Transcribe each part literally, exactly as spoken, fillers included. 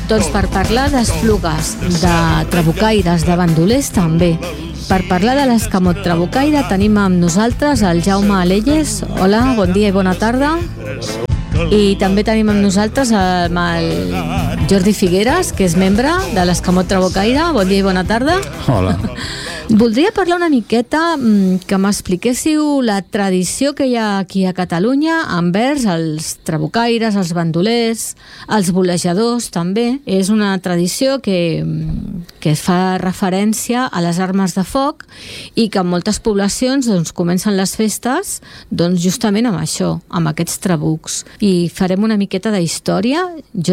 Doncs per parlar d'esplugues, de trabucaires, de bandolers també. Per parlar de l'escamot trabucaire tenim amb nosaltres el Jaume Alelles. Hola, bon dia i bona tarda. I també tenim amb nosaltres el, el Jordi Figueres, que és membre de l'escamot trabucaire. Bon dia i bona tarda. Hola. Voldria parlar una miqueta, que m'expliquéssiu la tradició que hi ha aquí a Catalunya envers els trabucaires, els bandolers, els bolejadors també. És una tradició que, que fa referència a les armes de foc i que en moltes poblacions doncs, comencen les festes doncs, justament amb això, amb aquests trabucs. I farem una miqueta de història.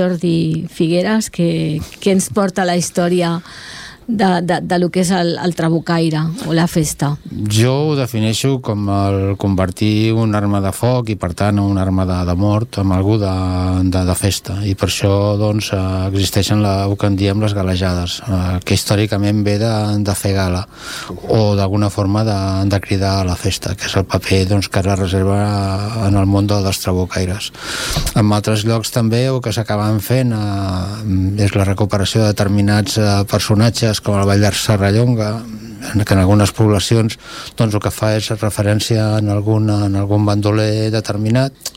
Jordi Figueres, que, que ens porta la història de, de, de lo que és el, el trabucaire o la festa? Jo ho defineixo com el convertir una arma de foc i per tant una arma de, de mort amb algú de, de, de festa, i per això doncs existeixen la, el que en diem les galejades, eh, que històricament ve de, de fer gala o d'alguna forma de, de cridar a la festa, que és el paper doncs, que es reserva en el món dels trabucaires. En altres llocs també el que s'acaben fent eh, és la recuperació de determinats eh, personatges com el Ball de Serrallonga, que en algunes poblacions doncs, el que fa és referència en algun, en algun bandoler determinat,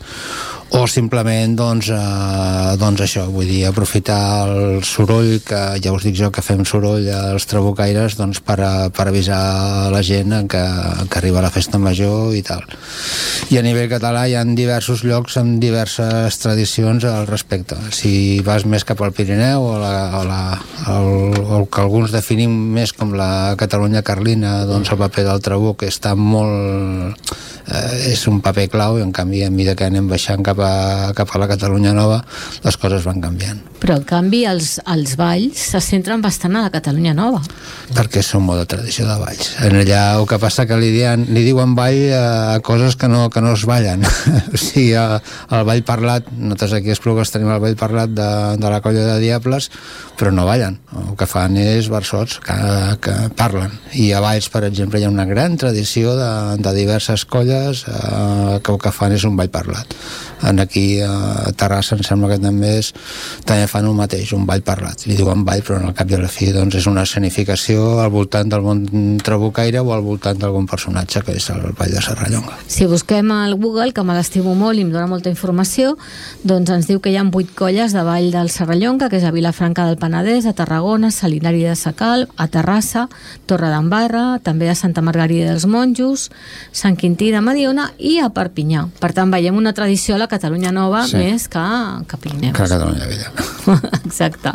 o simplement doncs, eh, doncs això, vull dir, aprofitar el soroll, que ja us dic jo que fem soroll als trabucaires doncs, per, a, per avisar la gent que, que arriba la festa major i tal. I a nivell català hi ha diversos llocs amb diverses tradicions al respecte. Si vas més cap al Pirineu o, la, o, la, el, el que alguns definim més com la Catalunya carlina, doncs el paper del trabuc està molt... Eh, és un paper clau, i en canvi a mesura que anem baixant cap a, cap a la Catalunya nova les coses van canviant. Però en canvi els, els balls se centren bastant a la Catalunya nova, perquè són molt de tradició de balls. En allà el que passa que li diuen, li diuen ball a coses que no, que no es ballen. O sigui, el ball parlat, nosaltres aquí a Esplugues tenim el ball parlat de, de la colla de Diables, però no ballen. El que fan és versots que, que parlen. I a Valls, per exemple, hi ha una gran tradició de, de diverses colles eh, que el que fan és un ball parlat. En aquí a Terrassa em sembla que també és, també fan el mateix, un ball parlat. Li diuen ball, però al cap i a la fi doncs, és una escenificació al voltant del món trabucaire o al voltant d'algun personatge, que és el Ball de Serrallonga. Si busquem al Google, que me l'estimo molt i em dona molta informació, doncs ens diu que hi ha vuit colles de Ball del Serrallonga, que és a Vilafranca del Penedès, a Tarragona, Salinari de Sacalm, a Terrassa, Torredembarra, també a Santa Margarida dels Monjos, Sant Quintí de Mediona i a Perpinyà. Per tant, veiem una tradició a la Catalunya nova, sí, més que, que Pirineus. Que a Catalunya Vella. Exacte.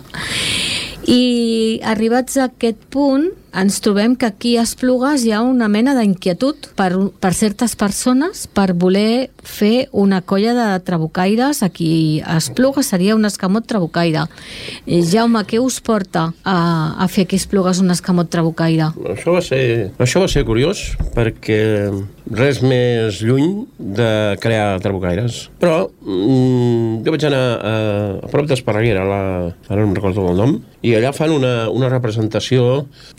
I arribats a aquest punt ens trobem que aquí a Esplugues hi ha una mena d'inquietud per, per certes persones per voler fer una colla de trabucaires. Aquí a Esplugues seria un escamot trabucaire. Eh, Jaume, què us porta a, a fer aquí a Esplugues un escamot trabucaire? Això va ser, això va ser curiós, perquè res més lluny de crear trabucaires. Però mm, jo vaig anar a, a prop d'Esparreguera, la, ara no em recordo el nom, i allà fan una, una representació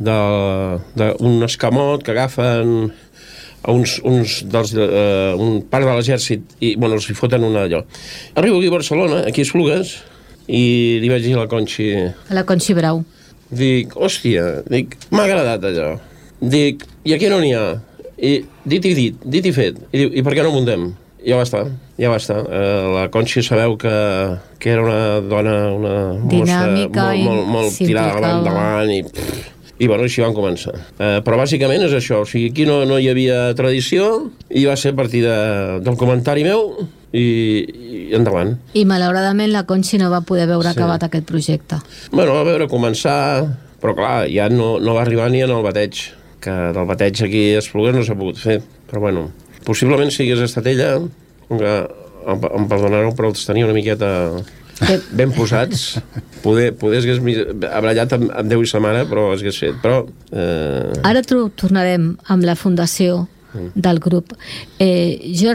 d'un escamot que agafen a uns, uns dels, uh, un part de l'exèrcit i bueno, els hi foten una d'allò. Arribo aquí a Barcelona, aquí a Esplugues, i li vaig dir a la Conxi... A la Conxi Brau. Dic, hòstia, dic, m'ha agradat allò. Dic, i aquí no n'hi ha? I dit i dit, dit i fet. I diu, i per què no muntem? Ja va estar, ja va estar. Uh, la Conxi sabeu que, que era una dona, una dinàmica mossa, molt, molt, molt tirada endavant i... Pff, i bueno, així van començar. Uh, però bàsicament és això, o sigui, aquí no, no hi havia tradició i va ser a partir de, del comentari meu i, i endavant. I malauradament la Conxi no va poder veure sí. acabat aquest projecte. Bueno, va veure començar, però clar, ja no, no va arribar ni en el bateig, que del bateig aquí a Esplugues no s'ha pogut fer, però bueno, possiblement si hagués estat ella, que em, em perdonareu, però els tenia una miqueta... ben posats, poder, poder hagués abrallat amb, amb Déu i sa mare, però es hagués fet, però... Eh... Ara tornarem amb la fundació del grup. Eh, Jordi,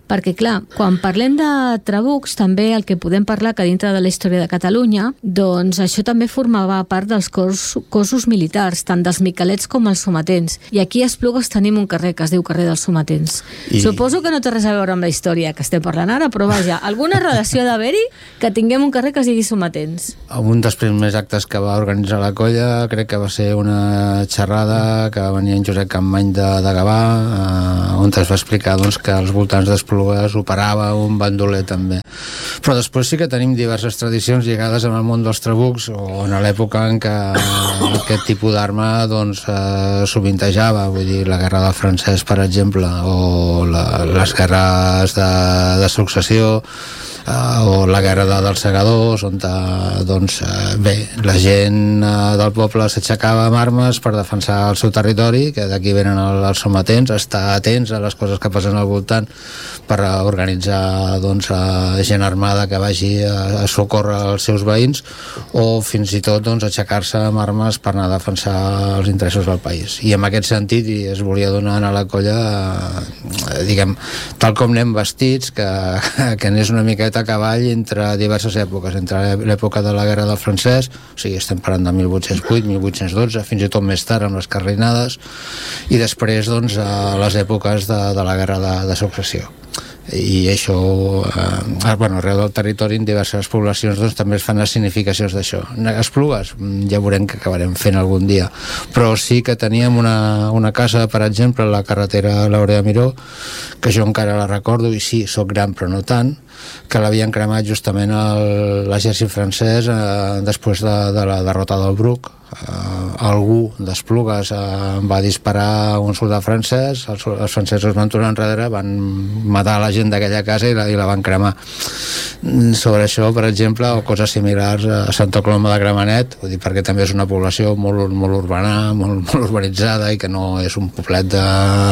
perquè clar, quan parlem de trabucs, també el que podem parlar que dintre de la història de Catalunya, doncs això també formava part dels cos, cossos militars, tant dels miquelets com els sometents. I aquí a Esplugues tenim un carrer que es diu carrer dels sometents. I... Suposo que no té res a veure amb la història que estem parlant ara, però vaja, alguna relació d'haver-hi que tinguem un carrer que es digui sometents. Un dels primers actes que va organitzar la colla crec que va ser una xerrada que venia en Josep Campmany de, de Gavà, eh, on es va explicar doncs, que als voltants d'Esplugues operava un bandoler també. Però després sí que tenim diverses tradicions lligades amb el món dels trabucs, o en l'època en què aquest tipus d'arma doncs, eh, sovintejava, vull dir, la guerra del francès, per exemple, o la, les guerres de, de successió, Uh, o la guerra de, dels segadors, on uh, doncs, uh, bé, la gent uh, del poble s'aixecava amb armes per defensar el seu territori, que d'aquí venen el, els sometents, estar atents a les coses que passen al voltant per uh, organitzar doncs, uh, gent armada que vagi a, a socórrer els seus veïns, o fins i tot doncs, aixecar-se amb armes per anar a defensar els interessos del país. I en aquest sentit i es volia donar a la colla uh, diguem, tal com anem vestits, que, que n'és una miqueta a cavall entre diverses èpoques, entre l'època de la guerra del francès, o sigui, estem parlant de mil vuit-cents vuit, mil vuit-cents dotze, fins i tot més tard amb les carlinades, i després doncs, a les èpoques de, de la guerra de, de successió. I això, eh, bueno, arreu del territori en diverses poblacions doncs, també es fan les significacions d'això. Esplugues, ja veurem que acabarem fent algun dia, però sí que teníem una, una casa, per exemple, a la carretera Laurea Miró, que jo encara la recordo, i sí, soc gran però no tant, que l'havien cremat justament l'exèrcit francès eh, després de, de la derrota del Bruc. Uh, algú d'Esplugues uh, va disparar a un soldat francès, els, els francesos van tornar enrere, van matar la gent d'aquella casa i la, i la van cremar. Sobre això, per exemple, o coses similars a Santa Coloma de Gramenet, vull dir, perquè també és una població molt, molt urbana, molt, molt urbanitzada, i que no és un poblet de...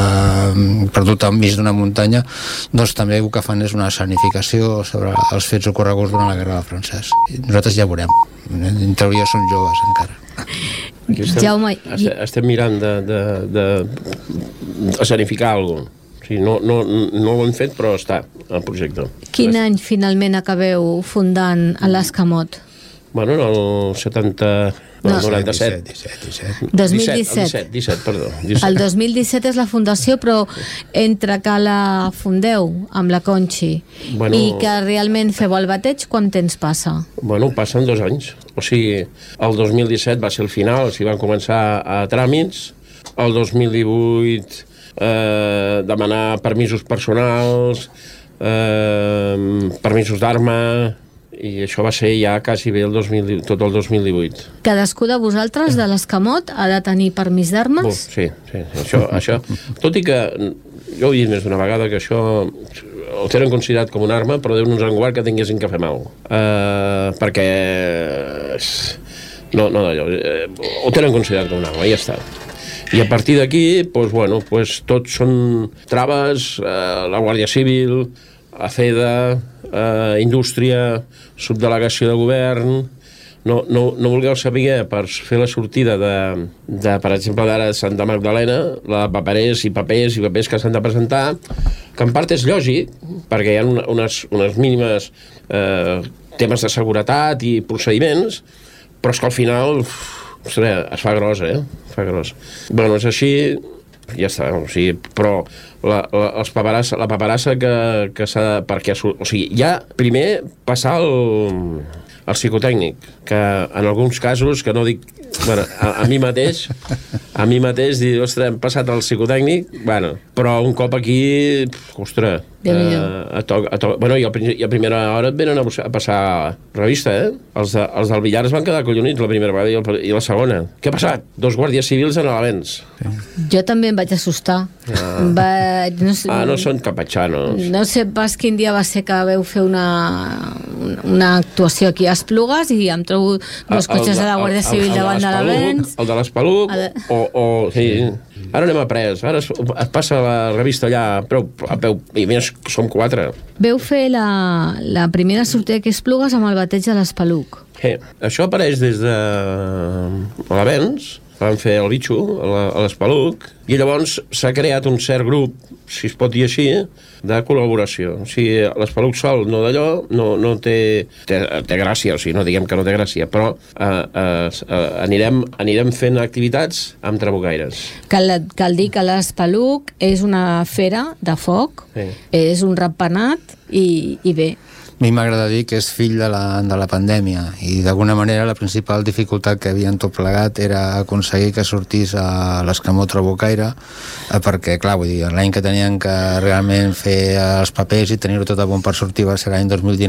perdut enmig d'una muntanya, doncs també el que fan és una escenificació sobre els fets ocorreguts durant la guerra del francès. I nosaltres ja veurem, en teoria són joves encara. Estem, Jaume, i... estem mirant de, de, de escenificar alguna cosa. O sigui, no, no, no ho hem fet, però està al projecte. Quin any finalment acabeu fundant a l'Escamot? Bueno, en el setanta... No, noranta-set. disset, disset. dos mil disset. disset, disset, perdó. disset. El dos mil disset és la fundació, però entre que la fundeu amb la Conxi bueno, i que realment feu el bateig, quant temps passa? Bueno, passen dos anys. O sigui, el dos mil disset va ser el final, o sigui, van començar a tràmits. El dos mil divuit eh, demanar permisos personals, eh, permisos d'arma, i això va ser ja quasi bé el dos mil, tot el dos mil divuit. Cadascú de vosaltres, de l'Escamot, ha de tenir permís d'armes? Oh, sí, sí, això, això, tot i que jo he dit més d'una vegada que això ho tenen considerat com una arma, però Déu-nos en guard que tinguessin que fer mal, uh, perquè no, no d'allò, uh, ho tenen considerat com una arma, i ja està. I a partir d'aquí, doncs, bueno, doncs, tots són traves, uh, la Guàrdia Civil, a FEDA, eh, Indústria, subdelegació de govern. No, no, no vulgueu saber per fer la sortida de, de per exemple, d'ara de Santa Magdalena, la paperers i papers i papers que s'han de presentar, que en part és lògic, perquè hi ha unes, unes mínimes eh, temes de seguretat i procediments, però és que al final uf, ostres, es fa gros, eh? Es fa gros. Bueno, és així, ja està, o sigui, però la, la, els paperassa, la paperassa que, que s'ha de... Perquè, o sigui, ja primer passar el, el psicotècnic, que en alguns casos, que no dic... Bueno, a, a mi mateix, a mi mateix, dir, ostres, hem passat el psicotècnic, bueno, però un cop aquí, ostres, eh, a to, a to, bueno, i, al, i a primera hora et venen a, a passar revista, eh? Els, de, els del billar es van quedar collonits la primera vegada i, el, i la segona. Què ha passat? Dos guàrdies civils en elements. Sí. Jo també em vaig assustar. Ah, vaig, no sé, ah no són capatxanos. No sé pas quin dia va ser que veu fer una, una actuació aquí a Esplugues i em trobo dos cotxes de la Guàrdia Civil davant de l'Avenç. El de l'Espeluc, o, o... Sí, ara anem a pres, ara es, es passa la revista allà a peu, a peu, i més som quatre. Veu fer la, la primera sortida que Esplugues amb el bateig de l'Espeluc. Sí, això apareix des de l'Avenç, van fer el bitxo a l'Espeluc, i llavors s'ha creat un cert grup, si es pot dir així, de col·laboració. O sigui, l'Espeluc sol no d'allò, no, no té, té, té gràcia, o sigui, no diguem que no té gràcia, però eh, eh, eh, anirem, anirem fent activitats amb trabucaires. Cal, cal dir que l'Espeluc és una fera de foc, sí. És un ratpenat i, i bé. A mi m'agrada dir que és fill de la, de la pandèmia i d'alguna manera la principal dificultat que havien tot plegat era aconseguir que sortís a l'escamó trabucaire, eh, perquè clar, vull dir, l'any que tenien que realment fer els papers i tenir-ho tot a punt per sortir va ser l'any dos mil dinou,